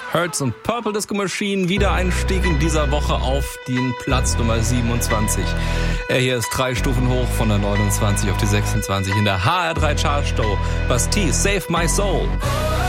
Hurts und Purple Disco Machine. Wiedereinstieg in dieser Woche auf den Platz Nummer 27. Er hier ist 3 Stufen hoch von der 29 auf die 26 in der HR3 Chartshow. Bastille, Save My Soul.